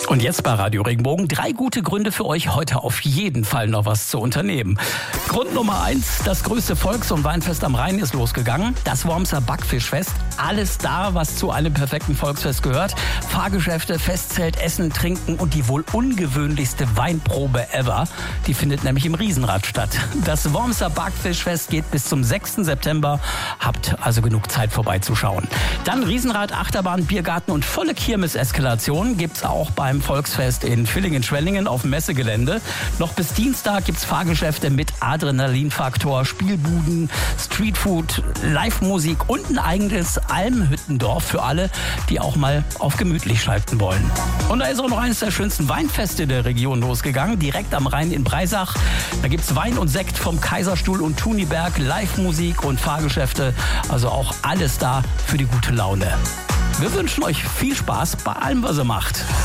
Und jetzt bei Radio Regenbogen 3 gute Gründe für euch, heute auf jeden Fall noch was zu unternehmen. Grund Nummer 1, das größte Volks- und Weinfest am Rhein ist losgegangen. Das Wormser Backfischfest. Alles da, was zu einem perfekten Volksfest gehört. Fahrgeschäfte, Festzelt, Essen, Trinken und die wohl ungewöhnlichste Weinprobe ever. Die findet nämlich im Riesenrad statt. Das Wormser Backfischfest geht bis zum 6. September. Habt also genug Zeit vorbeizuschauen. Dann Riesenrad, Achterbahn, Biergarten und volle Kirmes-Eskalation gibt's auch beim Volksfest in Villingen-Schwenningen auf dem Messegelände. Noch bis Dienstag gibt's Fahrgeschäfte mit Adrenalinfaktor, Spielbuden, Streetfood, Live-Musik und ein eigenes Almhüttendorf für alle, die auch mal auf gemütlich schalten wollen. Und da ist auch noch eines der schönsten Weinfeste der Region losgegangen, direkt am Rhein in Breisach. Da gibt's Wein und Sekt vom Kaiserstuhl und Thuniberg, Live-Musik und Fahrgeschäfte, also auch alles da für die gute Laune. Wir wünschen euch viel Spaß bei allem, was ihr macht.